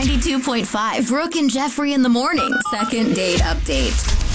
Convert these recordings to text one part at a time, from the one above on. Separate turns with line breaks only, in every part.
92.5 Brooke and Jeffrey in the morning. Second date update.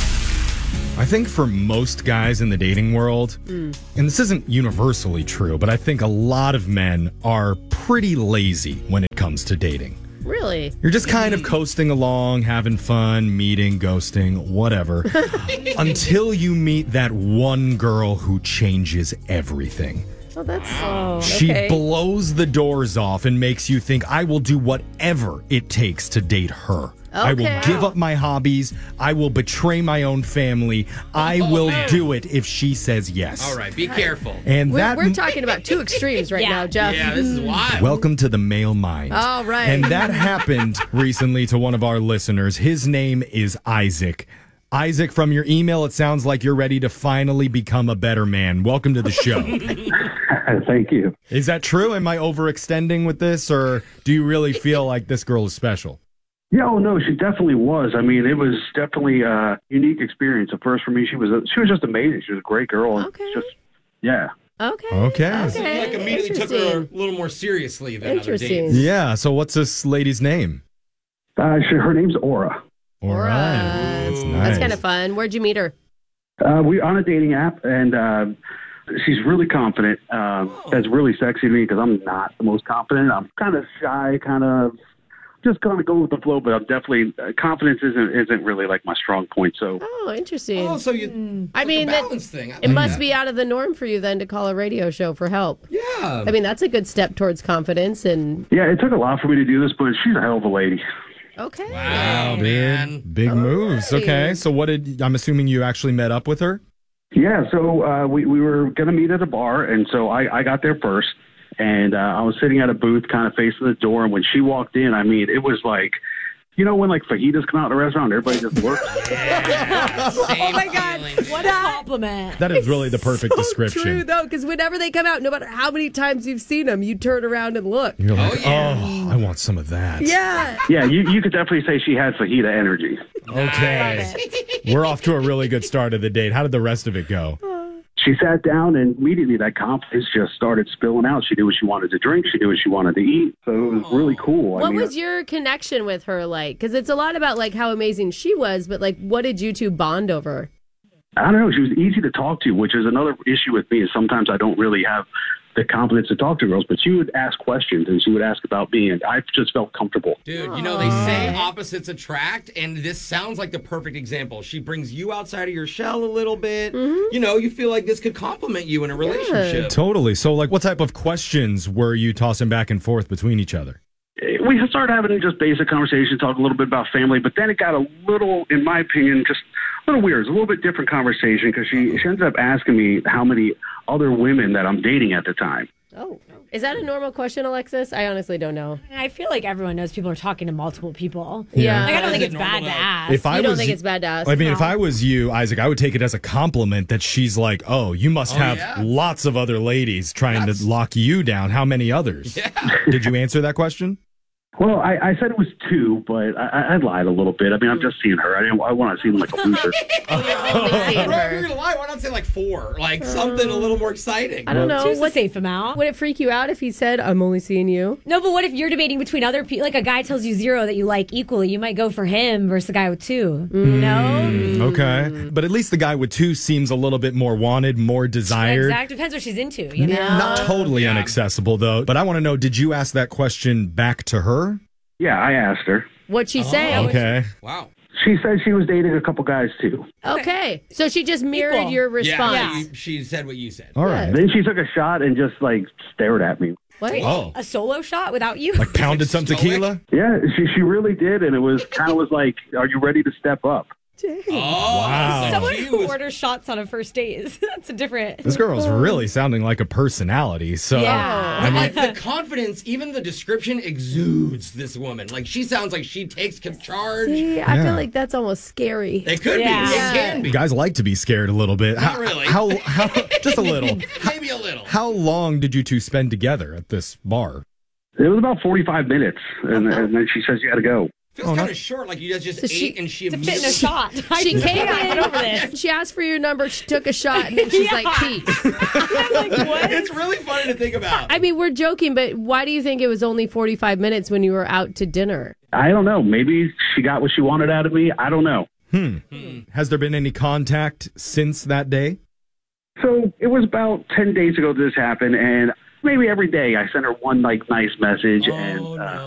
I think for most guys in the dating world, and this isn't universally true, but I think a lot of men are pretty lazy when it comes to dating.
Really?
You're just kind of coasting along, having fun, meeting, ghosting, whatever, until you meet that one girl who changes everything.
Oh, that's...
She blows the doors off and makes you think, I will do whatever it takes to date her. I will give up my hobbies. I will betray my own family. I will do it if she says yes.
All right, be careful.
And
we're talking about two extremes right now, Jeff.
Yeah, this is wild.
Welcome to the male mind.
All right.
And that happened recently to one of our listeners. His name is Isaac. Isaac, from your email, it sounds like you're ready to finally become a better man. Welcome to the show.
Thank you.
Is that true? Am I overextending with this, or do you really feel like this girl is special?
Yeah, oh no, she definitely was. I mean, it was definitely a unique experience. At first, for me, she was just amazing. She was a great girl. And just, yeah.
Okay.
So you immediately took her a little more seriously than other dates.
Yeah. So what's this lady's name?
Her name's Aura.
All right. That's nice.
That's kind of fun. Where'd you meet her?
We on a dating app, and she's really confident. That's really sexy to me because I'm not the most confident. I'm kind of shy, just kind of go with the flow, but I'm definitely confidence isn't really like my strong point. So
interesting.
Oh, so you
I mean,
a balance thing.
It must be out of the norm for you then to call a radio show for help.
Yeah.
I mean, that's a good step towards confidence. And
yeah, it took a lot for me to do this, but she's a hell of a lady.
Okay.
Wow, man.
Big moves. Okay. So I'm assuming you actually met up with her?
Yeah. So we were going to meet at a bar, and so I got there first. And I was sitting at a booth kind of facing the door. And when she walked in, I mean, it was like, you know, when like fajitas come out of the restaurant, everybody just looks.
Oh,
my God. What a compliment.
That is really the perfect description.
True, though, because whenever they come out, no matter how many times you've seen them, you turn around and look.
You're like, I want some of that.
Yeah.
Yeah, you could definitely say she had fajita energy.
Okay. We're off to a really good start of the date. How did the rest of it go?
She sat down, and immediately that confidence just started spilling out. She knew what she wanted to drink. She knew what she wanted to eat. So it was really cool.
What was your connection with her like? Because it's a lot about like how amazing she was, but like what did you two bond over?
I don't know. She was easy to talk to, which is another issue with me. Is sometimes I don't really have the confidence to talk to girls, but she would ask questions and she would ask about me, and I just felt comfortable.
Dude, you know, they say opposites attract, and this sounds like the perfect example. She brings you outside of your shell a little bit. Mm-hmm. You know, you feel like this could complement you in a relationship.
Totally. So, like, what type of questions were you tossing back and forth between each other?
We started having just basic conversation, talk a little bit about family, but then it got a little, in my opinion, just a little weird. It's a little bit different conversation because she ended up asking me how many other women that I'm dating at the time.
Oh, is that a normal question, Alexis? I honestly don't know.
I feel like everyone knows people are talking to multiple people.
Yeah.
Like, I don't think it's bad to ask.
You don't think it's bad to ask?
I mean, if I was you, Isaac, I would take it as a compliment that she's like, oh, you must have lots of other ladies trying to lock you down. How many others? Yeah. Did you answer that question?
Well, I said it was 2, but I lied a little bit. I mean, I'm just seeing her. I want to seem like a loser.
If you're going to lie, why not say like 4? Like something a little more exciting.
I don't know.
Choose a safe amount.
Would it freak you out if he said, I'm only seeing you?
No, but what if you're debating between other people? Like a guy tells you 0 that you like equally. You might go for him versus a guy with 2. You know?
Okay. But at least the guy with 2 seems a little bit more wanted, more desired.
Exactly. Depends what she's into, you know?
Not totally inaccessible, though. But I want to know, did you ask that question back to her?
Yeah, I asked her.
What'd she say?
Okay.
Wow.
She said she was dating a couple guys, too.
Okay. So she just mirrored your response.
Yeah, she said what you said.
All right.
Then she took a shot and just, like, stared at me.
What?
Oh.
A solo shot without you?
Like pounded some tequila?
Yeah, she really did, and it was kind of was like, are you ready to step up?
Oh,
wow.
Someone who orders shots on a first date that's a different.
This girl's really sounding like a personality. So,
yeah.
I mean,
like the confidence, even the description exudes this woman. Like she sounds like she takes charge.
See, I feel like that's almost scary.
It could be. It can be.
guys like to be scared a little bit.
Not really.
How just a little.
Maybe a little.
How long did you two spend together at this bar?
It was about 45 minutes, and then she says you got to go.
Feels kind of short, like you guys just ate and she
To fit in a
immediately...
shot.
She came
Get
in,
over this.
she asked for your number, she took a shot, and then she's like, peace.
I'm like, what?
It's really funny to think about.
I mean, we're joking, but why do you think it was only 45 minutes when you were out to dinner?
I don't know. Maybe she got what she wanted out of me. I don't know.
Has there been any contact since that day?
So it was about 10 days ago this happened, and maybe every day I sent her one nice message, and
no.